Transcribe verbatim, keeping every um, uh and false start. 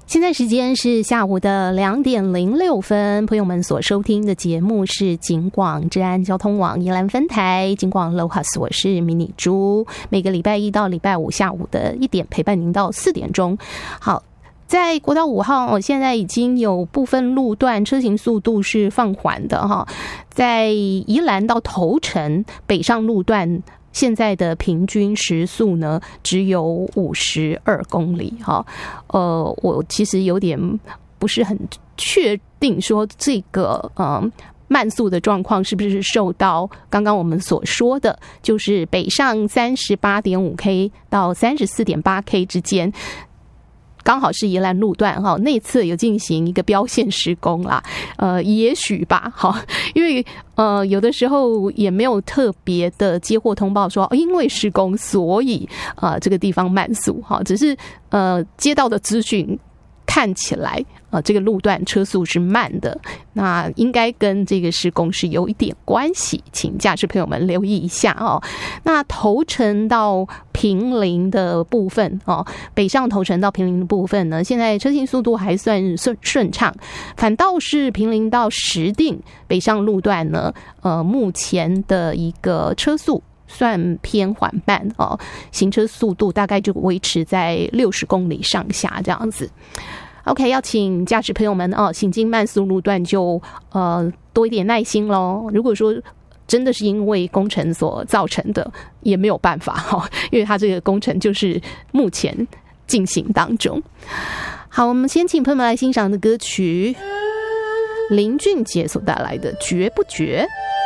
现在时间是下午的两点零六分，朋友们所收听的节目是警广治安交通网宜兰分台警广 Lohas， 我是迷你猪，每个礼拜一到礼拜五下午的一点陪伴您到四点钟。好，在国道五号现在已经有部分路段车行速度是放缓的哈，在宜兰到头城北上路段现在的平均时速呢只有五十二公里哈，呃，我其实有点不是很确定说这个嗯慢速的状况是不是受到刚刚我们所说的，就是北上 三十八点五 K 到 三十四点八 K 之间。刚好是宜兰路段哈，内侧有进行一个标线施工啦，呃，也许吧，好，因为呃有的时候也没有特别的接获通报说，因为施工所以呃这个地方慢速哈，只是呃接到的资讯看起来呃这个路段车速是慢的，那应该跟这个施工是有一点关系，请驾驶朋友们留意一下哦。那头城到坪林的部分哦，北上头城到坪林的部分呢，现在车行速度还算顺顺畅，反倒是坪林到石碇北上路段呢，呃，目前的一个车速算偏缓慢哦，行车速度大概就维持在六十公里上下这样子。OK， 要请驾驶朋友们哦，行经慢速路段就呃多一点耐心咯。如果说真的是因为工程所造成的，也没有办法哈，因为它这个工程就是目前进行当中。好，我们先请朋友们来欣赏的歌曲，林俊杰所带来的《绝不绝》。